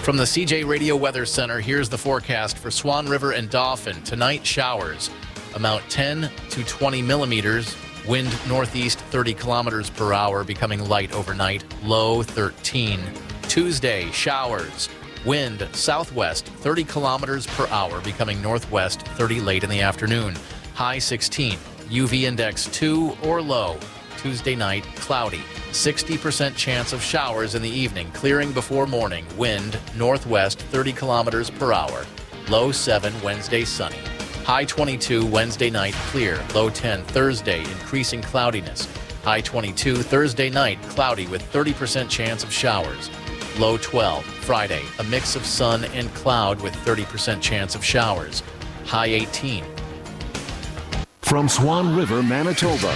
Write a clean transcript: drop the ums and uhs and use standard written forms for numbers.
From the CJ Radio Weather Center, here's the forecast for Swan River and Dauphin. Tonight, showers. Amount 10 to 20 millimeters. Wind northeast 30 kilometers per hour, becoming light overnight. Low 13. Tuesday, showers. Wind southwest 30 kilometers per hour, becoming northwest 30 late in the afternoon. High 16. UV index 2 or low. Tuesday night, cloudy. 60% chance of showers in the evening, clearing before morning. Wind northwest 30 kilometers per hour. Low 7 Wednesday, sunny. High 22 Wednesday night, clear. Low 10 Thursday, increasing cloudiness. High 22 Thursday night, cloudy with 30% chance of showers. Low 12 Friday, a mix of sun and cloud with 30% chance of showers. High 18. From Swan River, Manitoba.